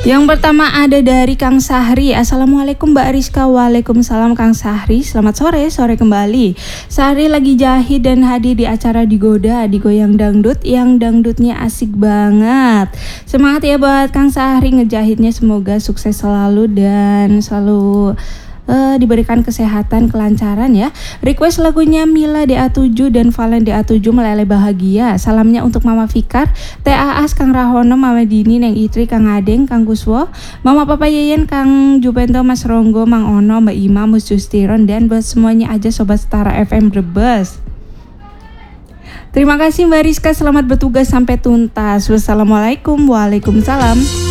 Yang pertama ada dari Kang Sahri. Assalamualaikum Mbak Rizka. Waalaikumsalam Kang Sahri. Selamat sore kembali. Sahri lagi jahit dan hadir di acara Digoda, Digoyang Dangdut, yang dangdutnya asik banget. Semangat ya buat Kang Sahri ngejahitnya, semoga sukses selalu dan selalu diberikan kesehatan, kelancaran ya. Request lagunya Mila DA7 dan Valen DA7, Meleleh Bahagia. Salamnya untuk Mama Fikar, Teh Aas, Kang Rahono, Mama Dini, Neng Itri, Kang Adeng, Kang Kuswo, Mama Papa Yeyen, Kang Jupento, Mas Ronggo, Mang Ono, Mbak Ima, Mus Justiron, dan buat semuanya aja Sobat Setara FM Brebes. Terima kasih Mbak Rizka, selamat bertugas sampai tuntas. Wassalamualaikum. Waalaikumsalam.